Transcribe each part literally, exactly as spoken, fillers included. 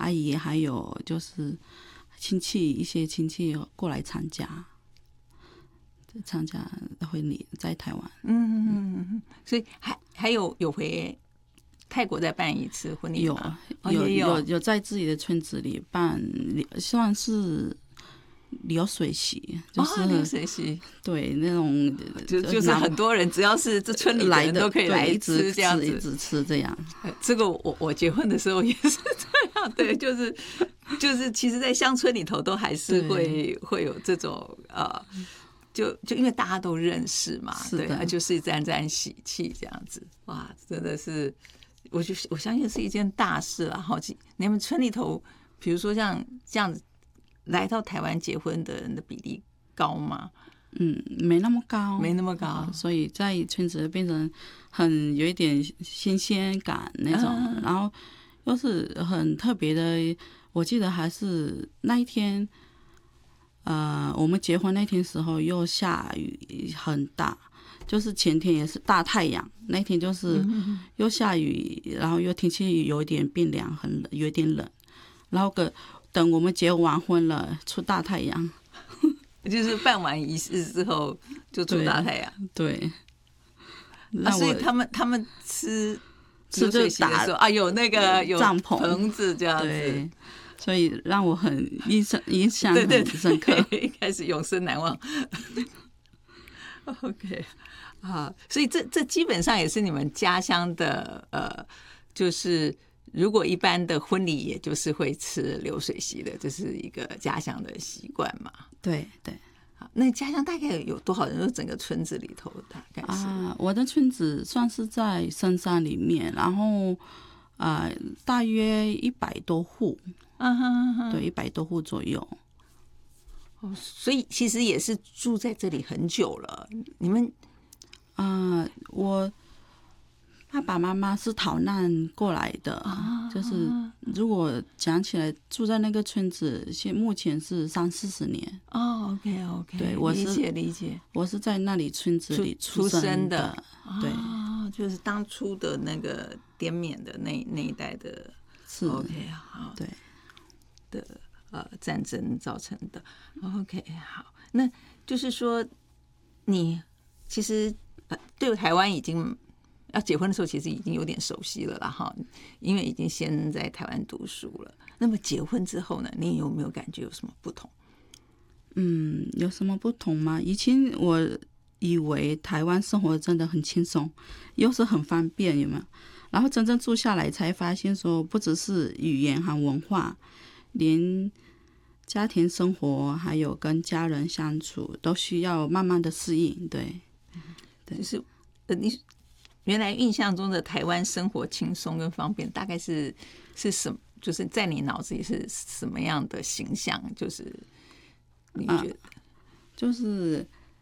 阿姨还有就是亲戚一些亲戚过来参加。参加婚礼在台湾， 嗯嗯嗯，所以还还有有回泰国再办一次婚礼吗？ 有、哦、有有有在自己的村子里办，算是流水席，就是流水席， 对那种就就是很多人只要是这村里的人都可以来吃这样子， 一直吃这样。 这个我我结婚的时候也是这样，对，就是就是其实，在乡村里头都还是会会有这种呃。就就因为大家都认识嘛，对，就是沾沾喜气这样子，哇，真的是，我就我相信是一件大事了。好，你们村里头，比如说像这样子来到台湾结婚的人的比例高吗？ 嗯，没那么高， 没那么高， 所以在村子变成很有一点新鲜感那种，啊、然后又是很特别的。我记得还是那一天。呃，我们结婚那天时候又下雨很大，就是前天也是大太阳，那天就是又下雨，然后又天气有一点变凉，很冷，有点冷。然后个等我们结完婚了，出大太阳， 就是办完仪式之后就出大太阳。对，那、啊、所以他们他们吃吃水席的时候啊，有那个有帐篷棚子这样子。 对，所以让我很印象印象很深刻， 一开始永生难忘。OK， 啊，所以这这基本上也是你们家乡的呃，就是如果一般的婚礼，也就是会吃流水席的，这是一个家乡的习惯嘛。 对对。 好，那家乡大概有多少人？就整个村子里头大概是啊，我的村子算是在深山里面，然后呃，大约一百多户。 嗯哼哼， 对，一百多户左右。 哦，所以其实也是住在这里很久了。你们， 啊、呃，我爸爸妈妈是逃难过来的，啊、就是如果讲起来，住在那个村子，现目前是三四十年。 哦 ，OK OK， 对，我是理解理解， 我是在那里村子里出生的， 生的对、 哦，就是当初的那个滇缅的那那一代的， 是 OK 好， 对。 的呃战争造成的 ，OK 好，那就是说你其实对台湾已经要结婚的时候，其实已经有点熟悉了啦哈，因为已经先在台湾读书了。那么结婚之后呢，你有没有感觉有什么不同？ 嗯，有什么不同吗？以前我以为台湾生活真的很轻松，又是很方便，有没有？然后真正住下来才发现说，不只是语言和文化。连家庭生活还有跟家人相处都需要慢慢的适应，对， 对，就是呃，你原来印象中的台湾生活轻松跟方便，大概是是什么？就是在你脑子里是什么样的形象？就是你觉得，啊、 就是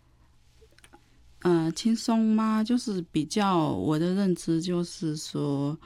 呃轻松吗？就是比较我的认知就是说，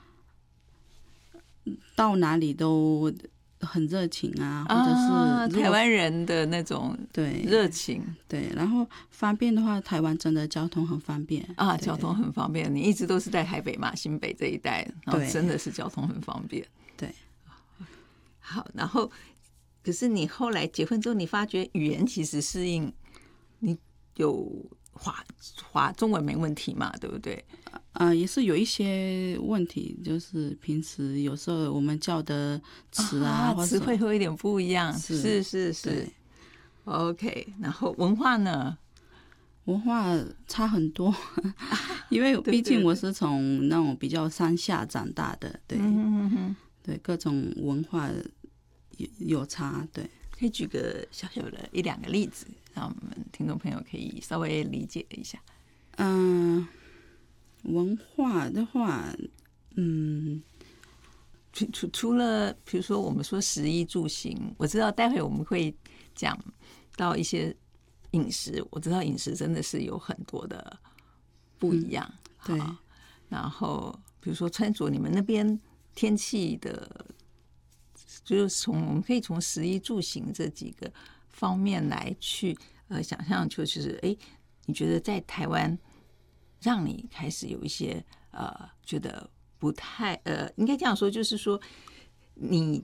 到哪里都。很热情啊，或者是、 啊、台湾人的那种对热情， 对，然后方便的话，台湾真的交通很方便啊，交通很方便。你一直都是在台北嘛，新北这一带，然后真的是交通很方便。 对， 好，然后可是你后来结婚之后，你发觉语言其实适应，你有华华中文没问题嘛，对不对？ 呃，也是有一些问题，就是平时有时候我们叫的词啊， 词汇会有一点不一样， 是是是是 ，OK。然后文化呢？ 文化差很多，因为毕竟我是从那种比较山下长大的，对， 嗯哼对，各种文化有有差，对。 可以举个小小的一两个例子，让我们听众朋友可以稍微理解一下。 嗯、呃。文化的话，嗯， 除除除了比如说我们说食衣住行，我知道待会我们会讲到一些饮食，我知道饮食真的是有很多的不一样， 嗯、对。 然后比如说穿着，你们那边天气的，就是从我们可以从食衣住行这几个方面来去呃想象，就是哎，你觉得在台湾？让你开始有一些呃觉得不太呃，应该这样说，就是说你